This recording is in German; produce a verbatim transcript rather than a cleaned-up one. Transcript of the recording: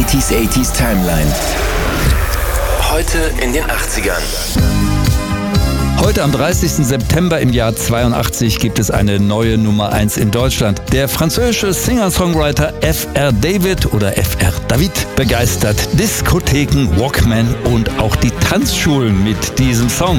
neunziger achtziger Timeline. Heute in den achtzigern. Heute am dreißigsten September im Jahr zweiundachtzig gibt es eine neue Nummer eins in Deutschland. Der französische Singer-Songwriter F R David oder F R David begeistert Diskotheken, Walkman und auch die Tanzschulen mit diesem Song.